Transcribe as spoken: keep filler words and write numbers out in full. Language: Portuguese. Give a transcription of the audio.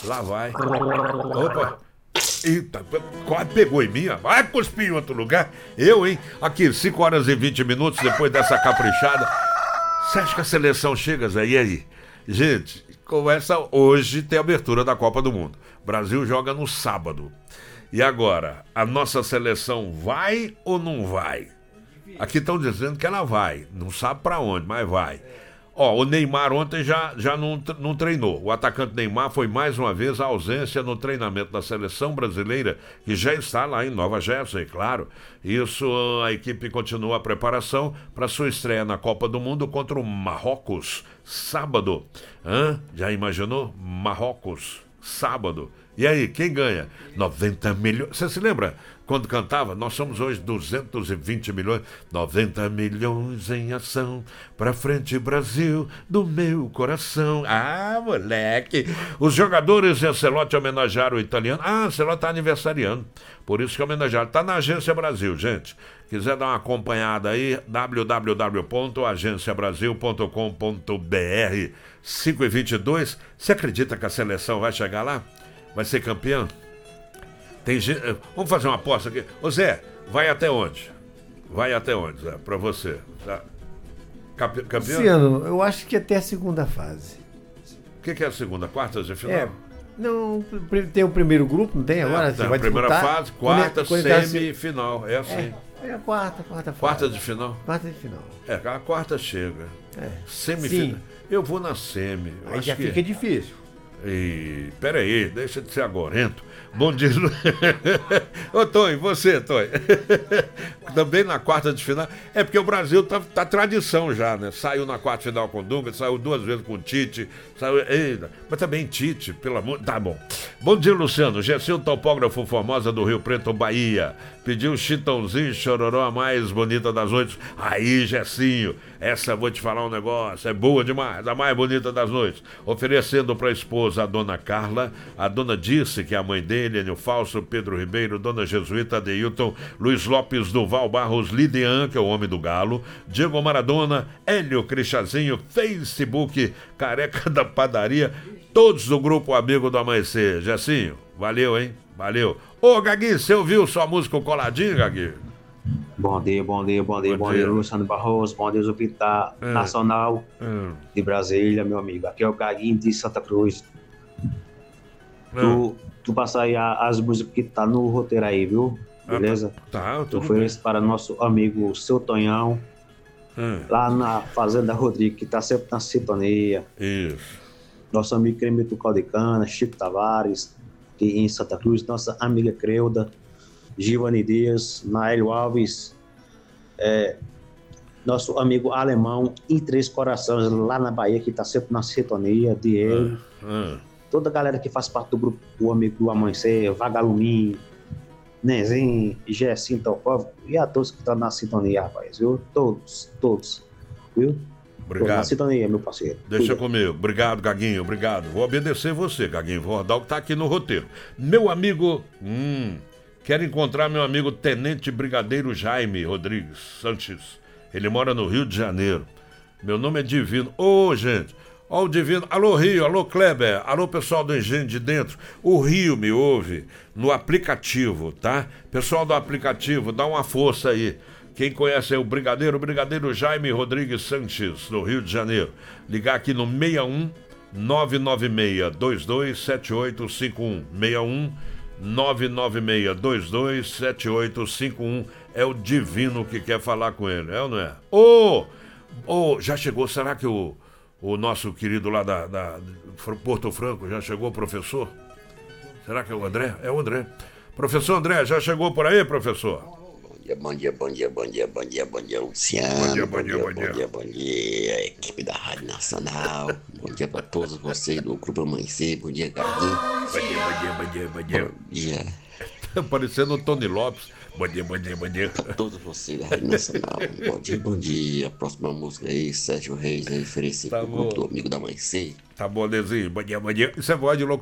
Lá vai. Opa. Eita, quase pegou em mim. Vai cuspir em outro lugar. Eu, hein? Aqui, cinco horas e vinte minutos depois dessa caprichada. Você acha que a seleção chega, Zé? E aí? Gente, começa hoje, tem a abertura da Copa do Mundo. O Brasil joga no sábado. E agora, a nossa seleção vai ou não vai? Aqui estão dizendo que ela vai. Não sabe pra onde, mas vai. Ó, o Neymar ontem já, já não, não treinou. O atacante Neymar foi mais uma vez a ausência no treinamento da seleção brasileira, que já está lá em Nova Jersey, claro. Isso, a equipe continua a preparação para sua estreia na Copa do Mundo contra o Marrocos, sábado. Hã? Já imaginou? Marrocos, sábado. E aí, quem ganha? noventa milhões. Você se lembra quando cantava? Nós somos hoje duzentos e vinte milhões. noventa milhões em ação. Pra frente, Brasil, do meu coração. Ah, moleque. Os jogadores e Ancelotti homenagearam o italiano. Ah, Ancelotti tá aniversariando. Por isso que homenagearam. Tá na Agência Brasil, gente. Quiser dar uma acompanhada aí, w w w ponto agência brasil ponto com ponto b r. cinco e vinte e dois. Você acredita que a seleção vai chegar lá? Vai ser campeão? Tem gente... Vamos fazer uma aposta aqui. Ô Zé, vai até onde? Vai até onde, Zé? Pra você. Tá? Campe... Campeão? Luciano, eu acho que até a segunda fase. O que, que é a segunda? Quartas de final? É, não, tem o primeiro grupo, não tem agora? É, você tem vai a primeira disputar, fase, quarta, quando é- semi e final. É assim. É, é a quarta, quarta fase. Quarta de final? Quarta de final. É, a quarta chega. É. Semifinal. Eu vou na semi. Eu Aí acho já que... fica difícil. E peraí, deixa de ser agorento. Bom dia. Ô Tonho, você, Tonho. Também na quarta de final. É porque o Brasil tá, tá tradição já, né? Saiu na quarta de final com o Dunga, saiu duas vezes com o Tite. Saiu. Eita, mas também Tite, pelo amor. Tá bom. Bom dia, Luciano. Gessil, topógrafo Formosa do Rio Preto, Bahia. Pediu Chitãozinho, Chororó, a mais bonita das noites. Aí, Gessinho, essa vou te falar um negócio. É boa demais, a mais bonita das noites. Oferecendo pra esposa a dona Carla, a dona Dirce, que é a mãe dele, Enio Falso, Pedro Ribeiro, dona Jesuíta, Adeilton, Luiz Lopes, Duval Barros, Lidian, que é o homem do galo, Diego Maradona, Hélio Crichazinho, Facebook, Careca da Padaria, todos do grupo Amigo do Amanhecer. Gessinho, valeu, hein? Valeu. Ô, Gagui, você ouviu sua música Coladinho, Gagui? Bom dia, bom dia, bom dia, bom, bom dia, dia, Luciano Barroso, bom dia, Zupita é. Nacional é. de Brasília, meu amigo. Aqui é o Gaguinho de Santa Cruz. É. Tu, tu passa aí as músicas que tá no roteiro aí, viu? Beleza? Ah, tá, tá, tu oferece para nosso amigo Seu Tonhão, é. lá na Fazenda Rodrigo, que tá sempre na sintonia. Isso. Nosso amigo Cremito Caldecana, Chico Tavares, aqui em Santa Cruz, nossa amiga Creuda, Giovanni Dias, Naélio Alves, é, nosso amigo Alemão em Três Corações, lá na Bahia, que está sempre na sintonia, Diego, ah, ah. toda a galera que faz parte do grupo, o Amigo do Amanhecer, Vagaluminho, Nenzinho, Gessinho Topov, e a todos que estão na sintonia, rapaz, viu? Todos, todos, viu? Obrigado. Tô na sintonia, meu parceiro. Deixa Cuida. comigo. Obrigado, Gaguinho. Obrigado. Vou obedecer você, Gaguinho. Vou rodar o que tá aqui no roteiro. Meu amigo... Hum... Quero encontrar meu amigo Tenente Brigadeiro Jaime Rodrigues Sanches. Ele mora no Rio de Janeiro. Meu nome é Divino. Ô, oh, gente, ó o Divino. Alô, Rio, alô, Kleber, alô, pessoal do Engenho de Dentro. O Rio me ouve no aplicativo, tá? Pessoal do aplicativo, dá uma força aí. Quem conhece é o Brigadeiro, o Brigadeiro Jaime Rodrigues Sanches, do Rio de Janeiro. Ligar aqui no seis um nove nove seis dois dois sete oito cinco um. seis um nove nove seis dois dois sete oito cinco um. É o Divino que quer falar com ele, é ou não é? Ô, oh, oh, já chegou, será que o, o nosso querido lá da, da Porto Franco já chegou, professor? Será que é o André? É o André. Professor André, já chegou por aí, professor? Bom dia, bom dia, bom dia, bom dia, bom dia, Luciano. Bom dia, bom dia, bom dia. Bom dia, bom dia, equipe da Rádio Nacional. Bom dia para todos vocês do Grupo Amanhecer. Bom dia, Gaguinho. Bom dia, bom dia, bom dia, bom dia. Bom dia. Tá parecendo o Tony Lopes. Bom dia, bom dia, bom dia. Para todos vocês da Rádio Nacional. Bom dia, bom dia. A próxima música aí, Sérgio Reis, aí, oferecido tá pro Grupo do Amigo da Amanhecer. Tá bom, Lezinho. Bom dia, bom dia. Isso é voz de louco.